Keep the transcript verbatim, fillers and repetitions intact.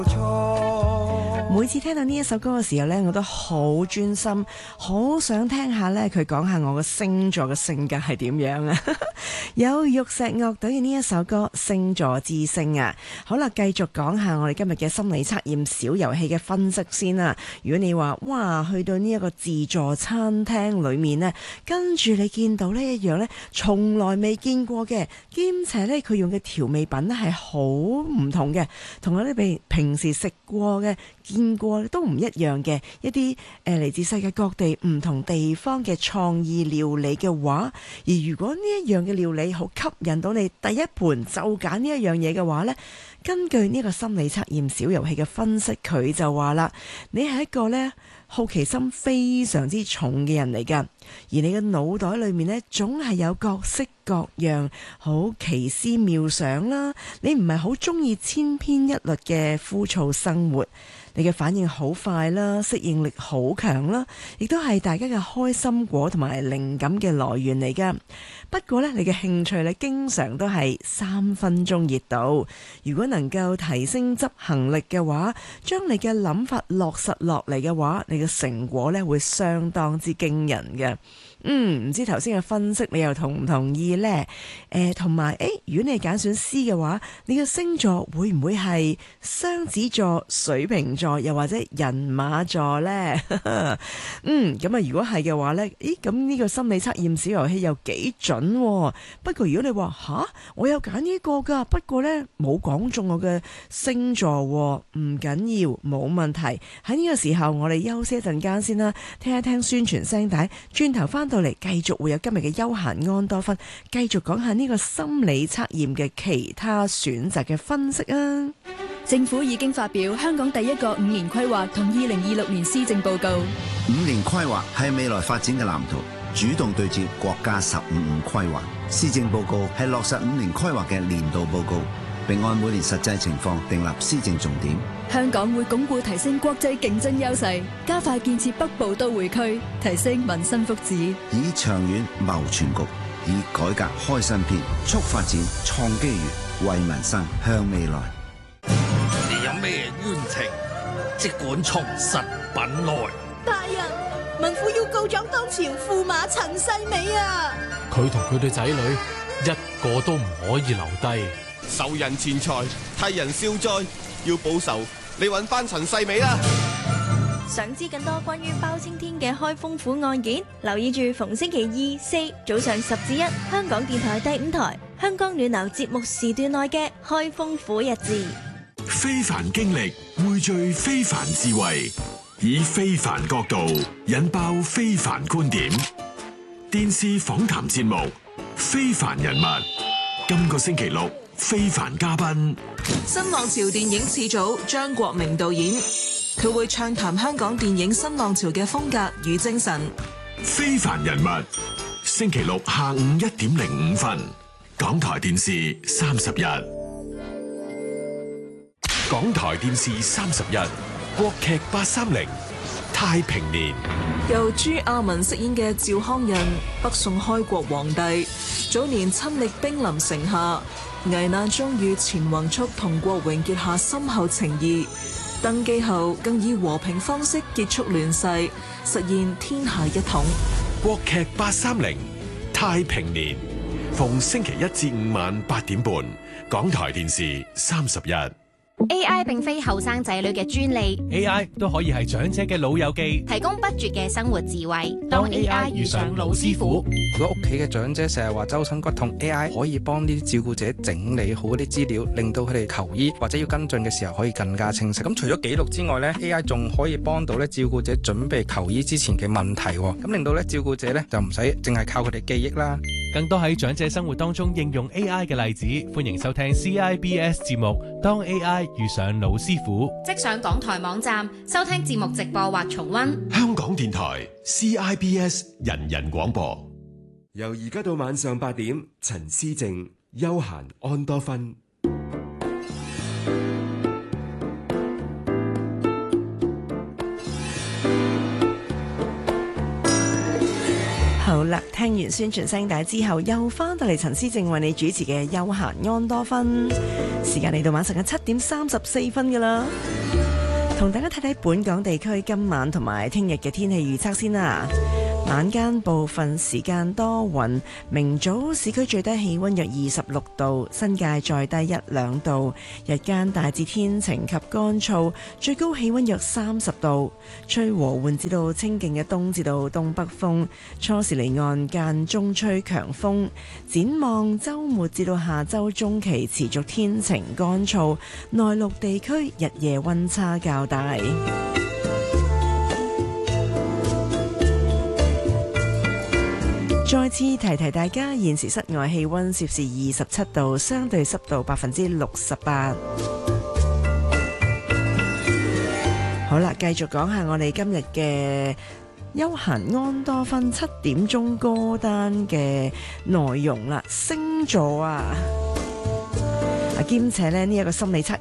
每次聽到呢一首歌嘅時候呢，我都好專心，好想聽下呢佢講下我嘅星座嘅性格係點樣啊！有玉石樂隊嘅呢一首歌《星座之聲》啊，好啦，繼續講下我哋今日嘅心理測驗小遊戲嘅分析先啦。如果你話哇，去到呢一個自助餐廳裏面呢，跟住你見到呢一樣呢，從來未見過嘅，兼且呢佢用嘅調味品呢係好唔同嘅，同我哋平平時食過嘅、見過都唔一樣嘅一啲誒嚟自世界各地唔同地方嘅創意料理嘅話，而如果呢一樣嘅料理好吸引到你，第一盤就揀呢一樣嘢嘅話呢，根據呢個心理測驗小遊戲嘅分析，佢就話啦，你係一個呢好奇心非常之重嘅人嚟㗎，而你嘅腦袋裏面呢，總係有各式各樣好奇思妙想啦，你唔係好中意千篇一律嘅枯燥生活。你嘅反應好快啦，適應力好強啦，亦都係大家嘅開心果同埋靈感嘅來源嚟㗎。不過呢，你嘅興趣呢，經常都係三分鐘熱度。如果能夠提升執行力嘅話，將你嘅諗法落實落嚟嘅話，你嘅成果呢會相當之驚人嘅。嗯，唔知頭先嘅分析你又同唔同意呢？誒、呃，同埋誒，如果你係揀選 C 嘅話，你嘅星座會唔會係雙子座、水瓶座，又或者人馬座呢？嗯，咁啊，如果係嘅話呢，咦，咁呢個心理測驗小遊戲又幾準喎。不過如果你話吓，我有揀呢個噶，不過呢冇講中我嘅星座喎，唔緊要，冇問題。喺呢個時候，我哋休息一陣間先啦，聽一聽宣傳聲帶，轉頭翻到嚟繼續會有今日嘅休閒安多芬，繼續講下呢個心理測驗嘅其他選擇嘅分析啊！ 政府已經發表香港第一個五年規劃同二零二六年施政報告。 五年規劃係未來發展嘅藍圖，主動對接國家十五五規劃。施政報告係落實五年規劃嘅年度報告，並按每年實際情況訂立施政重點。 香港會鞏固提升國際競爭優勢，加快建設北部都會區，提升民生福祉， 以長遠謀全局，以改革開新篇，促發展創機遇，為民生向未來。 你有咩冤情，即管從實品來。 大人，民婦要告狀當朝駙馬陳世美啊！ 佢同佢對仔女一個都唔可以留低。 受人錢財，替人消災，要報仇，你揾翻陳世美啦！ 想知更多關於包青天嘅開封府案件，留意住逢星期二、四早上十至一，香港電台第五台香港暖流節目時段內嘅開封府日誌。 非凡經歷匯聚非凡智慧，以非凡角度引爆非凡觀點。電視訪談節目《非凡人物》，今個星期六非凡嘉賓， 新浪潮電影始祖張國明導演，佢會暢談香港電影新浪潮嘅風格與精神。 非凡人物，星期六下午一點零五分，港台電視三十一。港台電視三十一，國劇八三零，太平年， 由朱亞文飾演嘅趙匡胤，北宋開國皇帝，早年親歷兵臨城下，危難中與錢弘璁同郭榮結下深厚情誼，登基後更以和平方式結束亂世，實現天下一統。 國劇八三零，太平年，逢星期一至五晚八點半，港台電視三十一。 A I 並非後生仔女嘅專利 ，A I 都可以係長者嘅老友記， 提供不絕嘅生活智慧。 當 A I 遇上老師傅， 如果屋企嘅長者成日話周身骨痛 ，A I 可以幫呢啲照顧者整理好啲資料，令到佢哋求醫或者要跟進嘅時候可以更加清晰。咁除咗記錄之外呢 A I 仲可以幫到咧照顧者準備求醫之前嘅問題，咁令到咧照顧者咧就唔使淨係靠佢哋記憶啦。 更多喺長者生活當中應用 A I 嘅例子，歡迎收聽 C I B S 節目《當 A I 遇上老師傅》， 即上港台網站收聽節目直播或重溫。 香港電台 C I B S 人人廣播， 由而家到晚上八點，陳思正休閒安多芬。 好啦，聽完宣傳聲帶之後，又翻到嚟陳思正為你主持嘅休閒安多芬，時間嚟到晚上嘅七點三十四分噶啦，同大家睇睇本港地區今晚同埋聽日嘅天氣預測先啦。晚間部分時間多雲，明早市區最低氣溫約二十六度，新界再低一兩度。日間大致天晴及乾燥，最高氣溫約三十度，吹和緩至到清勁嘅東至到東北風，初時離岸間中吹強風。展望週末至到下週中期持續天晴乾燥，內陸地區日夜溫差較大。再次提提大家，現時室外氣溫攝氏二十七度，相對濕度百分之六十八。好啦，繼續講下我哋今日嘅休閒安多芬七點鐘歌單嘅內容啦。星座啊，兼且咧呢一個心理測